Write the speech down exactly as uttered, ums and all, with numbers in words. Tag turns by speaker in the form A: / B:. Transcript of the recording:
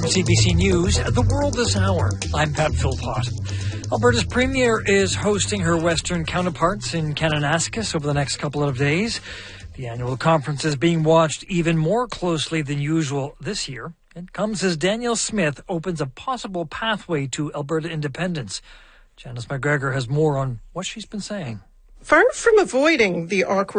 A: From C B C News, The World This Hour, I'm Pat Philpott. Alberta's Premier is hosting her Western counterparts in Kananaskis over the next couple of days. The annual conference is being watched even more closely than usual this year. It comes as Danielle Smith opens a possible pathway to Alberta independence. Janice McGregor has more on what she's been saying.
B: Far from avoiding the awkward